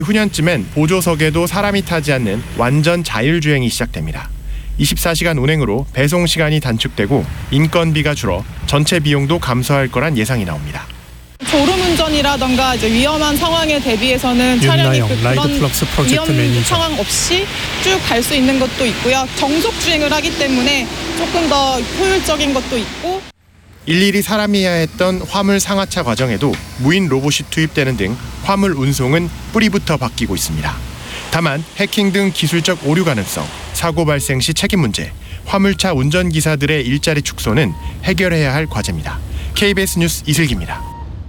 후년쯤엔 보조석에도 사람이 타지 않는 완전 자율주행이 시작됩니다. 24시간 운행으로 배송 시간이 단축되고 인건비가 줄어 전체 비용도 감소할 거란 예상이 나옵니다. 졸음운전이라던가 이제 위험한 상황에 대비해서는 차량이 그런 위험 상황 없이 쭉 갈 수 있는 것도 있고요. 정속 주행을 하기 때문에 조금 더 효율적인 것도 있고. 일일이 사람이 해야 했던 화물 상하차 과정에도 무인 로봇이 투입되는 등 화물 운송은 뿌리부터 바뀌고 있습니다. 다만 해킹 등 기술적 오류 가능성, 사고 발생 시 책임 문제, 화물차 운전기사들의 일자리 축소는 해결해야 할 과제입니다. KBS 뉴스 이슬기입니다.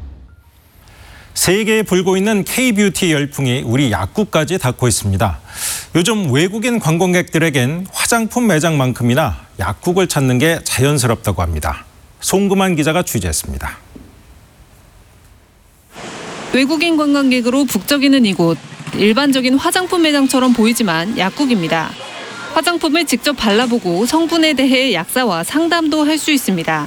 세계에 불고 있는 K-뷰티 열풍이 우리 약국까지 닿고 있습니다. 요즘 외국인 관광객들에겐 화장품 매장만큼이나 약국을 찾는 게 자연스럽다고 합니다. 송금한 기자가 취재했습니다. 외국인 관광객으로 북적이는 이곳. 일반적인 화장품 매장처럼 보이지만 약국입니다. 화장품을 직접 발라보고 성분에 대해 약사와 상담도 할 수 있습니다.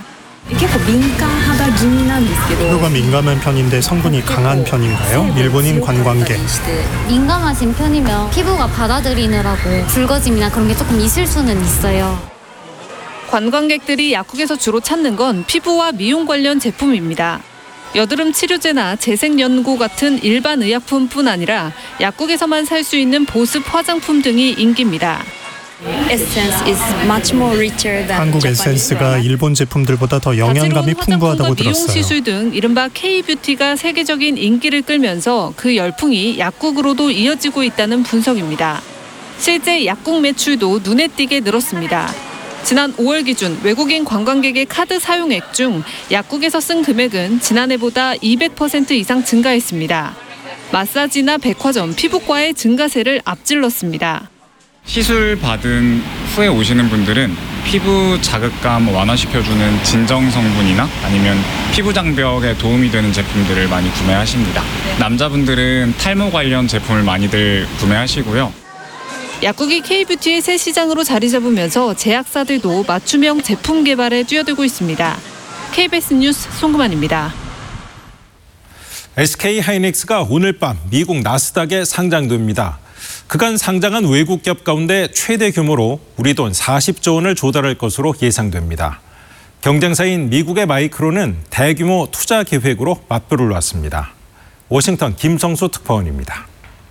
피부가 민감한 편인데 성분이 강한 편인가요? 일본인 관광객. 민감하신 편이면 피부가 받아들이느라고 붉어짐이나 그런 게 조금 있을 수는 있어요. 관광객들이 약국에서 주로 찾는 건 피부와 미용 관련 제품입니다. 여드름 치료제나 재생 연고 같은 일반 의약품뿐 아니라 약국에서만 살 수 있는 보습 화장품 등이 인기입니다. 한국 에센스가 일본 제품들보다 더 영양감이 풍부하다고 들었어요. 미용 시술 등 이른바 K-뷰티가 세계적인 인기를 끌면서 그 열풍이 약국으로도 이어지고 있다는 분석입니다. 실제 약국 매출도 눈에 띄게 늘었습니다. 지난 5월 기준 외국인 관광객의 카드 사용액 중 약국에서 쓴 금액은 지난해보다 200% 이상 증가했습니다. 마사지나 백화점, 피부과의 증가세를 앞질렀습니다. 시술 받은 후에 오시는 분들은 피부 자극감 완화시켜주는 진정 성분이나 아니면 피부 장벽에 도움이 되는 제품들을 많이 구매하십니다. 남자분들은 탈모 관련 제품을 많이들 구매하시고요. 약국이 K-뷰티의 새 시장으로 자리 잡으면서 제약사들도 맞춤형 제품 개발에 뛰어들고 있습니다. KBS 뉴스 송금환입니다. SK하이닉스가 오늘 밤 미국 나스닥에 상장됩니다. 그간 상장한 외국 기업 가운데 최대 규모로 우리 돈 40조 원을 조달할 것으로 예상됩니다. 경쟁사인 미국의 마이크론은 대규모 투자 계획으로 맞불을 놨습니다. 워싱턴 김성수 특파원입니다.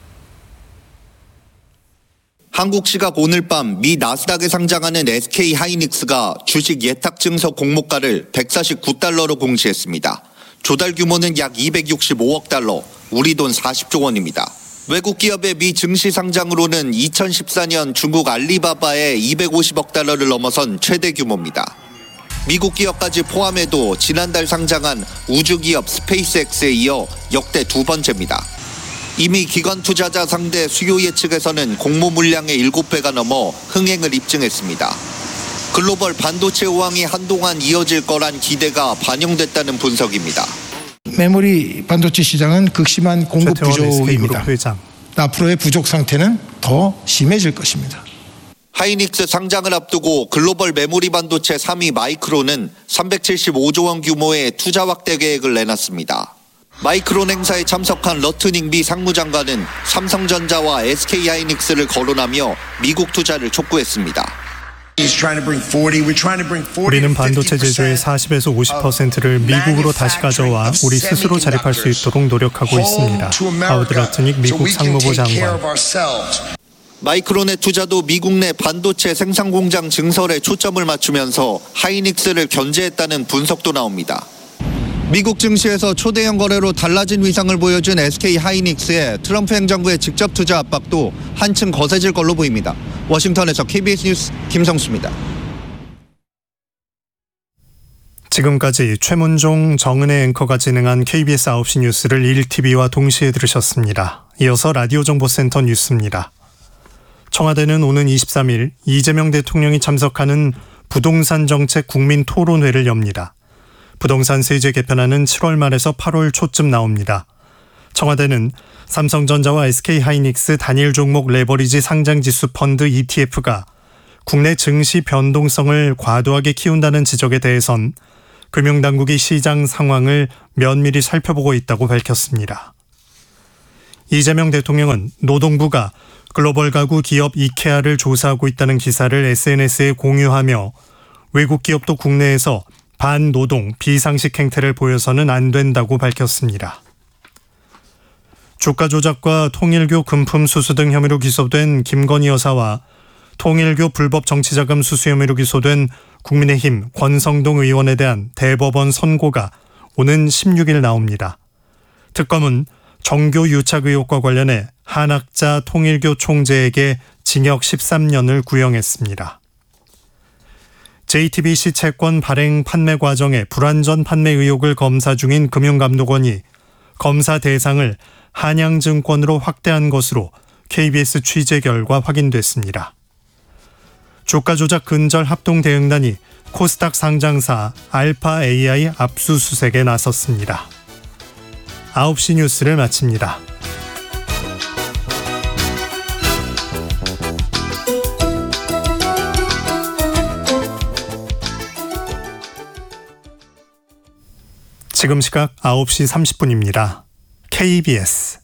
한국 시각 오늘 밤 미 나스닥에 상장하는 SK하이닉스가 주식 예탁 증서 공모가를 149달러로 공시했습니다. 조달 규모는 약 265억 달러, 우리 돈 40조 원입니다. 외국 기업의 미 증시 상장으로는 2014년 중국 알리바바의 250억 달러를 넘어선 최대 규모입니다. 미국 기업까지 포함해도 지난달 상장한 우주기업 스페이스X에 이어 역대 두 번째입니다. 이미 기관 투자자 상대 수요 예측에서는 공모 물량의 7배가 넘어 흥행을 입증했습니다. 글로벌 반도체 호황이 한동안 이어질 거란 기대가 반영됐다는 분석입니다. 메모리 반도체 시장은 극심한 공급 부족입니다. 앞으로의 부족 상태는 더 심해질 것입니다. 하이닉스 상장을 앞두고 글로벌 메모리 반도체 3위 마이크론은 375조 원 규모의 투자 확대 계획을 내놨습니다. 마이크론 행사에 참석한 러트닝 미 상무장관은 삼성전자와 SK하이닉스를 거론하며 미국 투자를 촉구했습니다. 우리는 반도체 제조의 40에서 50%를 미국으로 다시 가져와 우리 스스로 자립할 수 있도록 노력하고 있습니다. 하워드 러트닉 미국 상무부 장관. 마이크론의 투자도 미국 내 반도체 생산 공장 증설에 초점을 맞추면서 하이닉스를 견제했다는 분석도 나옵니다. 미국 증시에서 초대형 거래로 달라진 위상을 보여준 SK하이닉스의 트럼프 행정부의 직접 투자 압박도 한층 거세질 걸로 보입니다. 워싱턴에서 KBS 뉴스 김성수입니다. 지금까지 최문종, 정은혜 앵커가 진행한 KBS 9시 뉴스를 1TV와 동시에 들으셨습니다. 이어서 라디오 정보센터 뉴스입니다. 청와대는 오는 23일 이재명 대통령이 참석하는 부동산 정책 국민 토론회를 엽니다. 부동산 세제 개편안은 7월 말에서 8월 초쯤 나옵니다. 청와대는 삼성전자와 SK하이닉스 단일 종목 레버리지 상장지수 펀드 ETF가 국내 증시 변동성을 과도하게 키운다는 지적에 대해선 금융당국이 시장 상황을 면밀히 살펴보고 있다고 밝혔습니다. 이재명 대통령은 노동부가 글로벌 가구 기업 이케아를 조사하고 있다는 기사를 SNS에 공유하며 외국 기업도 국내에서 반노동, 비상식 행태를 보여서는 안 된다고 밝혔습니다. 주가 조작과 통일교 금품 수수 등 혐의로 기소된 김건희 여사와 통일교 불법 정치자금 수수 혐의로 기소된 국민의힘 권성동 의원에 대한 대법원 선고가 오는 16일 나옵니다. 특검은 정교 유착 의혹과 관련해 한학자 통일교 총재에게 징역 13년을 구형했습니다. JTBC 채권 발행 판매 과정에 불완전 판매 의혹을 검사 중인 금융감독원이 검사 대상을 한양증권으로 확대한 것으로 KBS 취재 결과 확인됐습니다. 주가 조작 근절 합동대응단이 코스닥 상장사 알파-AI 압수수색에 나섰습니다. 9시 뉴스를 마칩니다. 지금 시각 9시 30분입니다. KBS